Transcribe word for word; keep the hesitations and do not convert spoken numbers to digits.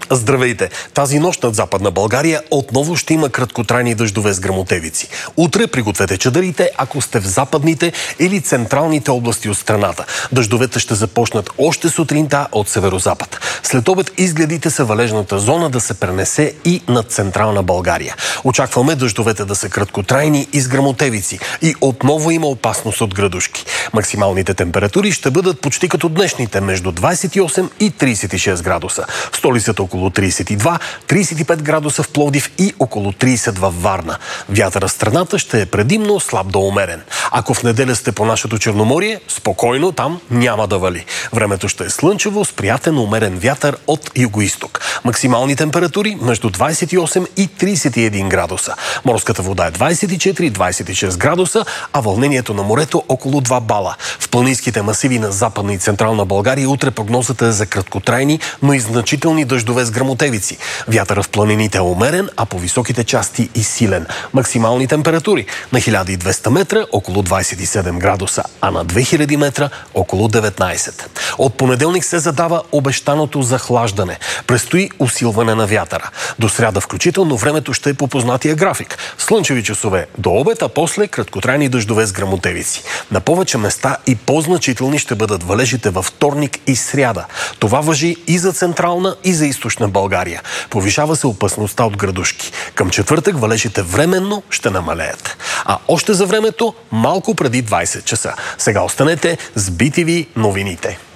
Здравейте! Тази нощ над Западна България отново ще има краткотрайни дъждове с гръмотевици. Утре пригответе чадърите, ако сте в западните или централните области от страната. Дъждовете ще започнат още сутринта от северозапад. След обед изгледите се валежната зона да се пренесе и над централна България. Очакваме дъждовете да са краткотрайни и с гръмотевици. И отново има опасност от градушки. Максималните температури ще бъдат почти като днешните, между двадесет и осем и тридесет и шест градуса. В столицата около тридесет и два, тридесет и пет градуса в Пловдив и около тридесет във Варна. Вятъра в страната ще е предимно слаб до умерен. Ако в неделя сте по нашето Черноморие, спокойно, там няма да вали. Времето ще е слънчево с приятен умерен вятър от югоизток. Максимални температури между двадесет и осем и тридесет и един градуса. Морската вода е двадесет и четири до двадесет и шест градуса, а вълнението на морето около два бала. В планинските масиви на Западна и Централна България утре прогнозата е за краткотрайни, но и значителни дъждове с гръмотевици. Вятъра в планините е умерен, а по високите части и силен. Максимални температури на хиляда и двеста метра около двадесет и седем градуса, а на две хиляди метра около деветнадесет. От понеделник се задава обещаното захлаждане. Предстои усилване на вятъра. До сряда включително времето ще е по познатия график. Слънчеви часове до обед, а после краткотрайни дъждове с гръмотевици. На повече места и по-значителни ще бъдат валежите във вторник и сряда. Това важи и за Централна, и за Източна България. Повишава се опасността от градушки. Към четвъртък валежите временно ще намалеят. А още за времето малко преди двадесет часа. Сега останете с би ти ви новините.